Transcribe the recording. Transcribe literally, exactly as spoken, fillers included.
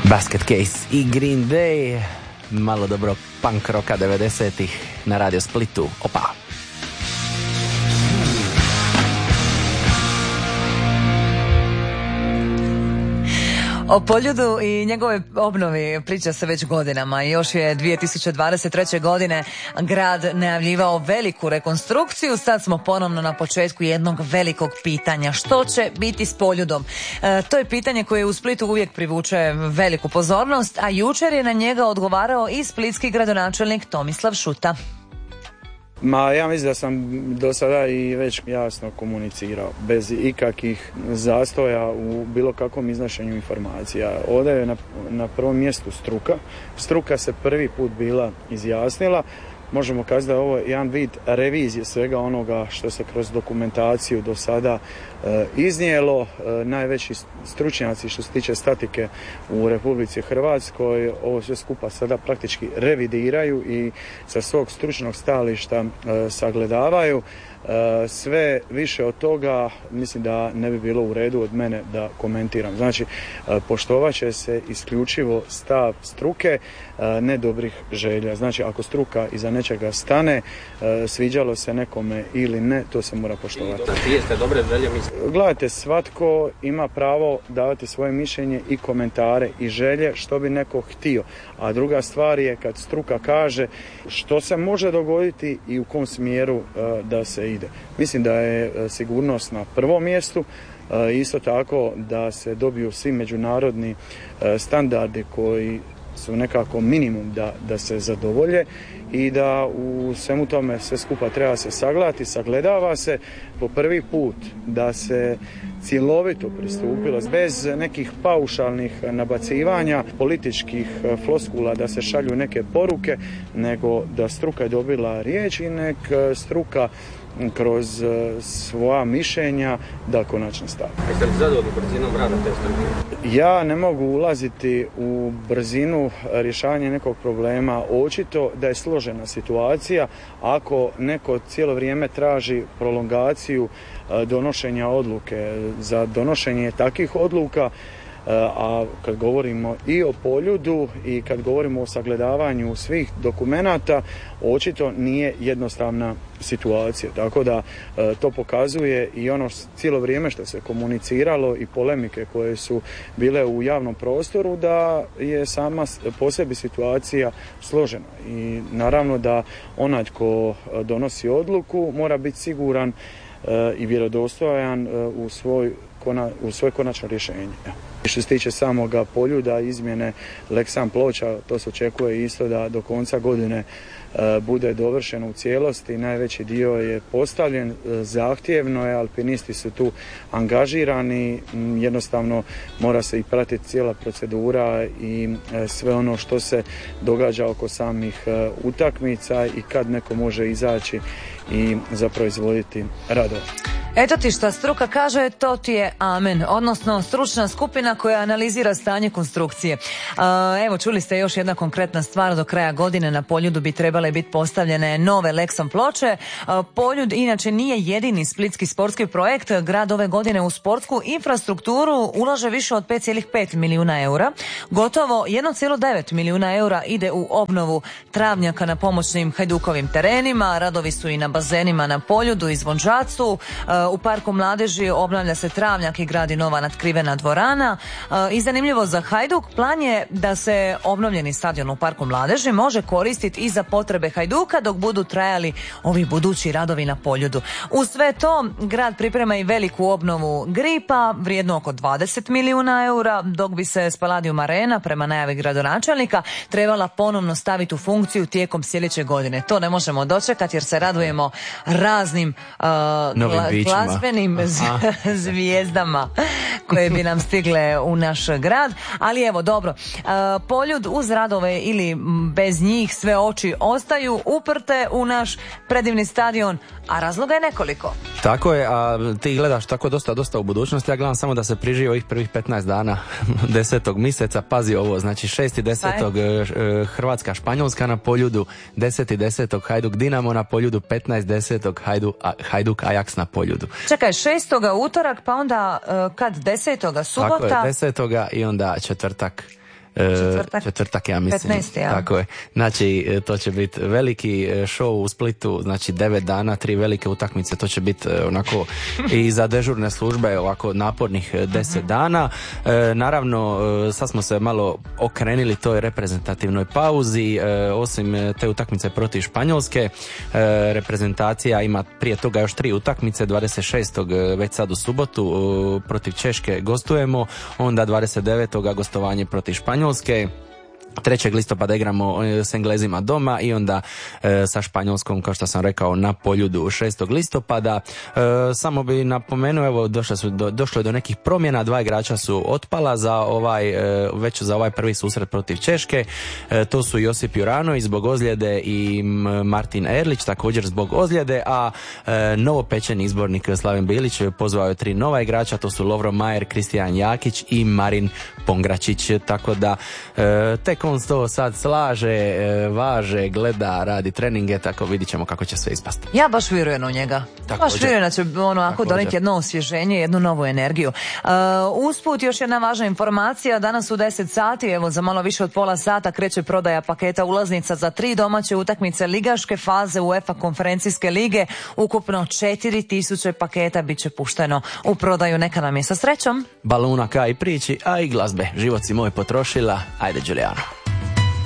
Basket Case i Green Day, malo dobro punk rocka devedesetih na Radio Splitu. Opa! O Poljudu i njegove obnovi priča se već godinama. Još je dvije tisuće dvadeset treće. godine grad najavljivao veliku rekonstrukciju. Sad smo ponovno na početku jednog velikog pitanja. Što će biti s Poljudom? E, to je pitanje koje u Splitu uvijek privuče veliku pozornost, a jučer je na njega odgovarao i splitski gradonačelnik Tomislav Šuta. Ma ja mislim da sam do sada i već jasno komunicirao, bez ikakvih zastoja u bilo kakvom iznošenju informacija. Ovdje je na, na prvom mjestu struka. Struka se prvi put bila izjasnila. Možemo kazati da je ovo jedan vid revizije svega onoga što se kroz dokumentaciju do sada e, iznijelo. E, najveći stručnjaci što se tiče statike u Republici Hrvatskoj ovo sve skupa sada praktički revidiraju i sa svog stručnog stajališta e, sagledavaju. E, sve više od toga mislim da ne bi bilo u redu od mene da komentiram. Znači, e, poštovat će se isključivo stav struke, e, ne dobrih želja. Znači, ako struka iza nečega stane, e, sviđalo se nekome ili ne, to se mora poštovati. Čije ste dobre želje mislite? Gledajte, svatko ima pravo davati svoje mišljenje i komentare i želje što bi neko htio. A druga stvar je kad struka kaže što se može dogoditi i u kom smjeru e, da se ide. Mislim da je sigurnost na prvom mjestu, isto tako da se dobiju svi međunarodni standardi koji su nekako minimum da, da se zadovolje i da u svemu tome sve skupa treba se sagledati, sagledava se po prvi put da se cjelovito pristupilo bez nekih paušalnih nabacivanja, političkih floskula da se šalju neke poruke, nego da struka je dobila riječ i nek struka kroz svoja mišljenja da konačno stavi. Jeste li zadovoljni brzinom rada te struke? Ja ne mogu ulaziti u brzinu rješavanja nekog problema. Očito da je složena situacija ako neko cijelo vrijeme traži prolongaciju donošenja odluke. Za donošenje takvih odluka, a kad govorimo i o Poljudu i kad govorimo o sagledavanju svih dokumenata, očito nije jednostavna situacija. Tako da to pokazuje i ono cijelo vrijeme što se komuniciralo i polemike koje su bile u javnom prostoru, da je sama po sebi situacija složena. I naravno da onaj tko donosi odluku mora biti siguran i vjerodostojan u svoj, u svoje konačno rješenje. Što se tiče samoga Poljuda, izmjene Leksan Ploča, to se očekuje isto da do konca godine e, bude dovršeno u cijelosti. Najveći dio je postavljen, e, zahtjevno je, alpinisti su tu angažirani, m, jednostavno mora se i pratiti cijela procedura i e, sve ono što se događa oko samih e, utakmica i kad neko može izaći i zapravo izvoditi radove. Eto ti šta struka kaže, to ti je amen, odnosno stručna skupina koja analizira stanje konstrukcije. Evo, čuli ste još jedna konkretna stvar, do kraja godine na Poljudu bi trebale biti postavljene nove Leksan ploče. Poljud inače nije jedini splitski sportski projekt. Grad ove godine u sportsku infrastrukturu ulaže više od pet zarez pet milijuna eura. Gotovo jedan zarez devet milijuna eura ide u obnovu travnjaka na pomoćnim Hajdukovim terenima, radovi su i na bazenima na Poljudu i Zvonđacu. U parku mladeži obnavlja se travnjak i gradi nova natkrivena dvorana. I zanimljivo za Hajduk, plan je da se obnovljeni stadion u parku mladeži može koristiti i za potrebe Hajduka dok budu trajali ovi budući radovi na Poljudu. Uz sve to, grad priprema i veliku obnovu Gripa, vrijedno oko dvadeset milijuna eura, dok bi se Spaladium Arena, prema najavi gradonačelnika, trebala ponovno staviti u funkciju tijekom sljedeće godine. To ne možemo dočekati jer se radujemo raznim uh, glazbenim zvijezdama koje bi nam stigle u naš grad. Ali evo, dobro, uh, Poljud uz radove ili bez njih sve oči ostaju uprte u naš predivni stadion, a razloga je nekoliko. Tako je, a ti gledaš tako dosta, dosta u budućnosti, ja gledam samo da se priživi ovih prvih petnaest dana desetog mjeseca, pazi ovo, znači šesti desetog Hrvatska Španjolska na Poljudu, deseti desetog Hajduk Dinamo na Poljudu, petnaesti desetog Hajduk, Hajduk Ajax na Poljudu. Čekaj, šestoga utorak, pa onda uh, kad desetoga subota? Tako je, desetoga i onda četvrtak Četvrtak? Četvrtak, ja mislim. petnaesti, ja. Tako je. Znači, to će biti veliki show u Splitu, znači devet dana, tri velike utakmice, to će biti onako i za dežurne službe ovako napornih deset dana. E, naravno, sad smo se malo okrenili toj reprezentativnoj pauzi, e, osim te utakmice protiv Španjolske, e, reprezentacija ima prije toga još tri utakmice, dvadeset šestog već sad u subotu e, protiv Češke gostujemo, onda dvadeset devetog gostovanje protiv Španjolske, trećeg listopada igramo s Englezima doma i onda e, sa Španjolskom, kao što sam rekao, na Poljudu šestog listopada. E, samo bi napomenuo, evo, došlo, su do, došlo je do nekih promjena, dva igrača su otpala za ovaj, e, već za ovaj prvi susret protiv Češke. E, to su Josip Juranović zbog ozljede i Martin Erlić također zbog ozljede, a e, novopečeni izbornik Slaven Bilić pozvao je tri nova igrača, to su Lovro Majer, Kristijan Jakić i Marin Pongračić, tako da e, tek on to sad slaže, važe, gleda, radi treninge, tako vidit ćemo kako će sve ispasti. Ja baš vjerujem u njega. Također. Baš vjerujem da će ono ako doneti jedno osvježenje, jednu novu energiju. Uh, usput još jedna važna informacija, danas u deset sati, evo za malo više od pola sata kreće prodaja paketa ulaznica za tri domaće utakmice ligaške faze UEFA konferencijske lige. Ukupno četiri tisuće paketa bit će pušteno u prodaju. Neka nam je sa srećom. Baluna ka i priči, a i glazbe. Život si moj potrošila. Ajde, Giuliano.